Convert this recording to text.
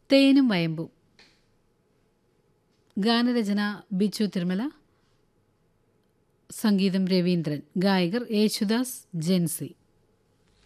തേനും വയമ്പും. ഗാനരചന ബിച്ചു തിരുമല, സംഗീതം രവീന്ദ്രൻ, ഗായകർ യേശുദാസ്, ജെൻസി.